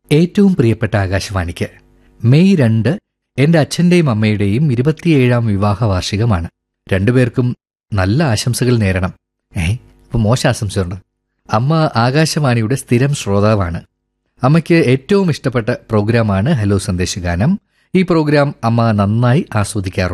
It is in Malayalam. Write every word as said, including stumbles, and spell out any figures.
ഏറ്റവും പ്രിയപ്പെട്ട ആകാശവാണിക്ക് മെയ് രണ്ട് എന്റെ അച്ഛന്റെയും അമ്മയുടെയും ഇരുപത്തിയേഴാം വിവാഹ വാർഷികമാണ്. രണ്ടുപേർക്കും നല്ല ആശംസകൾ നേരണം. ഏ ഇപ്പൊ മോശം ആശംസയുണ്ട്. അമ്മ ആകാശവാണിയുടെ സ്ഥിരം ശ്രോതാവാണ്. അമ്മയ്ക്ക് ഏറ്റവും ഇഷ്ടപ്പെട്ട പ്രോഗ്രാമാണ് ഹലോ സന്ദേശഗാനം. ഈ പ്രോഗ്രാം അമ്മ നന്നായി ആസ്വദിക്കാറുണ്ട്.